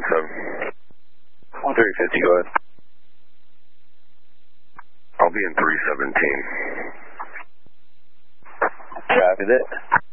7. 350, go ahead. I'll be in 317. Copy that.